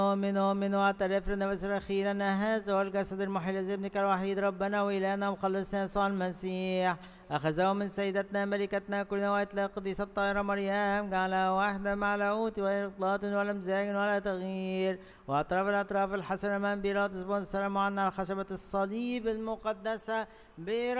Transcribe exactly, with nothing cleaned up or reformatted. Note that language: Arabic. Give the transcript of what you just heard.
نؤمن نؤمن واعترف لنفس أخيرا هذا هو الجسد المحيي الذي ابنك الوحيد ربنا وإلهنا ومخلصنا يسوع المسيح أخذه من سيدتنا ملكتنا كلنا وإطلاق قديسة الطاهرة مريم جعلها واحدة مع لاهوت وإخلاط ولا مزاج ولا تغيير وأطراف الأطراف الحسنة من بيلاطس بن السلام عنا على خشبة الصليب المقدسة